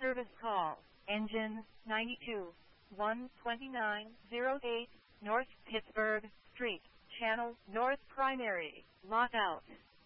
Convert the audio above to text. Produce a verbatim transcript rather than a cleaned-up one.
service call. Engine ninety-two, one twenty-nine oh eight, North Pittsburgh Street, Channel North Primary, Lockout.